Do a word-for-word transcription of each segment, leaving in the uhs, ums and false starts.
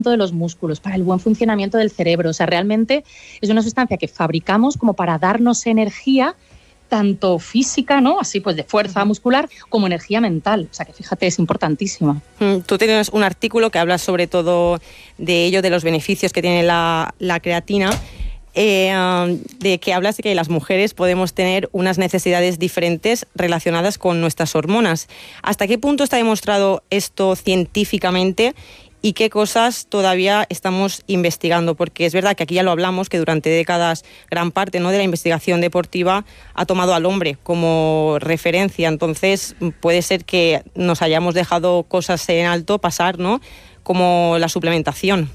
de los músculos, para el buen funcionamiento del cerebro. O sea, realmente es una sustancia que fabricamos como para darnos energía, tanto física, ¿no? Así pues de fuerza muscular, como energía mental. O sea, que fíjate, es importantísima. Tú tienes un artículo que habla sobre todo de ello, de los beneficios que tiene la, la creatina, eh, de que hablas de que las mujeres podemos tener unas necesidades diferentes relacionadas con nuestras hormonas. ¿Hasta qué punto está demostrado esto científicamente? ¿Y qué cosas todavía estamos investigando? Porque es verdad que aquí ya lo hablamos, que durante décadas gran parte, ¿no?, de la investigación deportiva ha tomado al hombre como referencia. Entonces puede ser que nos hayamos dejado cosas en alto pasar, ¿no?, como la suplementación.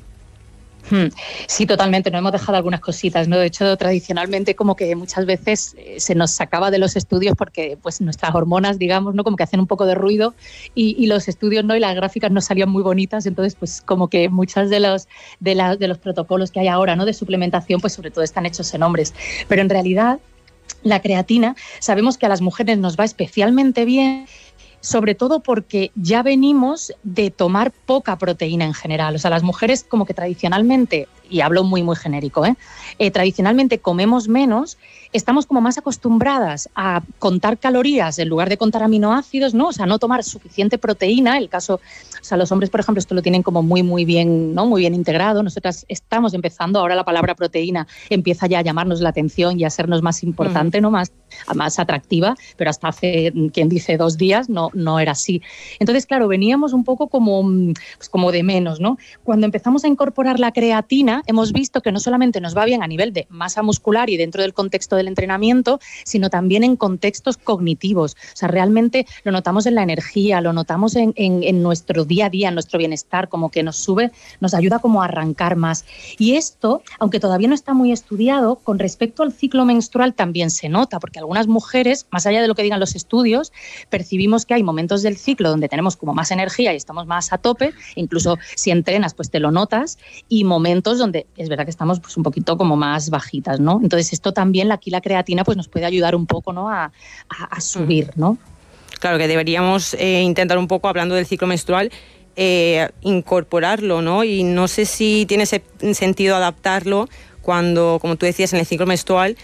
Sí, totalmente, nos hemos dejado algunas cositas, ¿no? De hecho, tradicionalmente como que muchas veces eh, se nos sacaba de los estudios porque pues nuestras hormonas, digamos, ¿no?, como que hacen un poco de ruido y, y los estudios, ¿no?, y las gráficas no salían muy bonitas, entonces pues como que muchos de los, de, la, de los protocolos que hay ahora, ¿no?, de suplementación, pues sobre todo están hechos en hombres, pero en realidad la creatina sabemos que a las mujeres nos va especialmente bien, sobre todo porque ya venimos de tomar poca proteína en general. O sea, las mujeres como que tradicionalmente, y hablo muy, muy genérico, ¿eh? Eh, tradicionalmente comemos menos, estamos como más acostumbradas a contar calorías en lugar de contar aminoácidos, ¿no? O sea, no tomar suficiente proteína. El caso, o sea, los hombres, por ejemplo, esto lo tienen como muy, muy bien, ¿no?, muy bien integrado. Nosotras estamos empezando, ahora la palabra proteína empieza ya a llamarnos la atención y a sernos más importante, uh-huh. ¿no?, más, más atractiva, pero hasta hace, quien dice, dos días no, no era así. Entonces, claro, veníamos un poco como, pues como de menos, ¿no? Cuando empezamos a incorporar la creatina, hemos visto que no solamente nos va bien a nivel de masa muscular y dentro del contexto del entrenamiento, sino también en contextos cognitivos. O sea, realmente lo notamos en la energía, lo notamos en, en, en nuestro día a día, en nuestro bienestar, como que nos sube, nos ayuda como a arrancar más. Y esto, aunque todavía no está muy estudiado, con respecto al ciclo menstrual también se nota, porque algunas mujeres, más allá de lo que digan los estudios, percibimos que hay momentos del ciclo donde tenemos como más energía y estamos más a tope, incluso si entrenas pues te lo notas, y momentos donde es verdad que estamos pues un poquito como más bajitas, ¿no? Entonces esto también, aquí la creatina pues nos puede ayudar un poco, ¿no?, a, a, a subir, ¿no? Claro que deberíamos eh, intentar un poco, hablando del ciclo menstrual, eh, incorporarlo, ¿no? Y no sé si tiene sentido adaptarlo cuando, como tú decías, en el ciclo menstrual,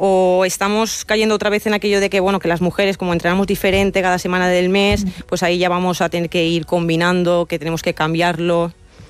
o estamos cayendo otra vez en aquello de que, bueno, que las mujeres, como entrenamos diferente cada semana del mes, pues ahí ya vamos a tener que ir combinando, que tenemos que cambiarlo.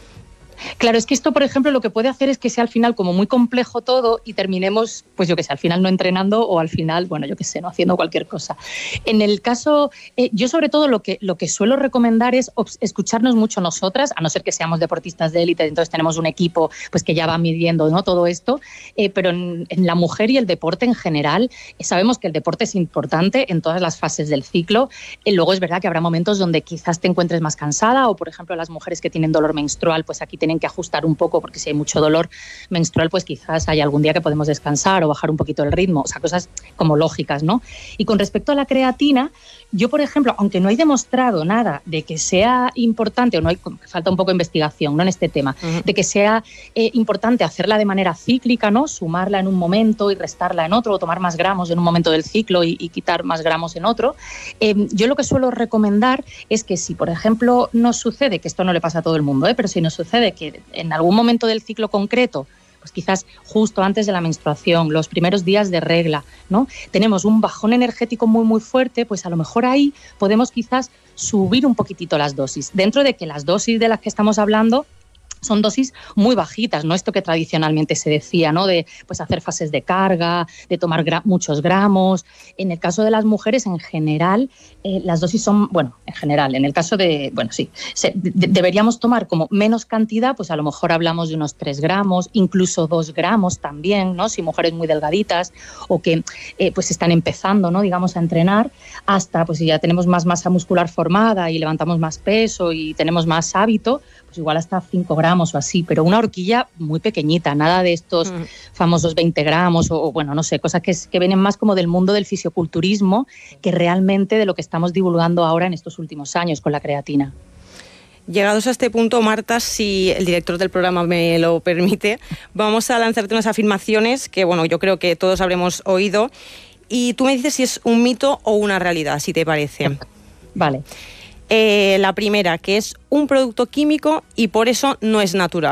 Claro, es que esto, por ejemplo, lo que puede hacer es que sea al final como muy complejo todo y terminemos, pues yo qué sé, al final no entrenando o al final, bueno, yo qué sé, no haciendo cualquier cosa. En el caso, eh, yo sobre todo lo que, lo que suelo recomendar es escucharnos mucho nosotras, a no ser que seamos deportistas de élite, entonces tenemos un equipo pues que ya va midiendo, ¿no?, todo esto, eh, pero en, en la mujer y el deporte en general, eh, sabemos que el deporte es importante en todas las fases del ciclo. Eh, luego es verdad que habrá momentos donde quizás te encuentres más cansada o, por ejemplo, las mujeres que tienen dolor menstrual, pues aquí tienen que ajustar un poco, porque si hay mucho dolor menstrual, pues quizás hay algún día que podemos descansar o bajar un poquito el ritmo, o sea, cosas como lógicas, ¿no? Y con respecto a la creatina, yo, por ejemplo, aunque no hay demostrado nada de que sea importante, o no hay, falta un poco de investigación, ¿no?, en este tema, uh-huh. de que sea eh, importante hacerla de manera cíclica, ¿no?, sumarla en un momento y restarla en otro, o tomar más gramos en un momento del ciclo y, y quitar más gramos en otro, eh, yo lo que suelo recomendar es que si, por ejemplo, nos sucede, que esto no le pasa a todo el mundo, ¿eh?, pero si nos sucede que en algún momento del ciclo concreto, pues quizás justo antes de la menstruación, los primeros días de regla, ¿no?, tenemos un bajón energético muy muy fuerte, pues a lo mejor ahí podemos quizás subir un poquitito las dosis, dentro de que las dosis de las que estamos hablando son dosis muy bajitas, no esto que tradicionalmente se decía, ¿no?, de pues hacer fases de carga, de tomar gra- muchos gramos. En el caso de las mujeres, en general, eh, las dosis son, bueno, en general, en el caso de, bueno, sí, se, de, deberíamos tomar como menos cantidad, pues a lo mejor hablamos de unos tres gramos, incluso dos gramos también, ¿no?, si mujeres muy delgaditas o que eh, pues están empezando, ¿no?, digamos, a entrenar, hasta pues si ya tenemos más masa muscular formada y levantamos más peso y tenemos más hábito, pues igual hasta cinco gramos o así, pero una horquilla muy pequeñita, nada de estos mm. famosos veinte gramos o, o bueno, no sé, cosas que, que vienen más como del mundo del fisioculturismo que realmente de lo que estamos divulgando ahora en estos últimos años con la creatina. Llegados a este punto, Marta, si el director del programa me lo permite, vamos a lanzarte unas afirmaciones que, bueno, yo creo que todos habremos oído y tú me dices si es un mito o una realidad, si te parece. Vale. Eh, la primera, que es un producto químico y por eso no es natural.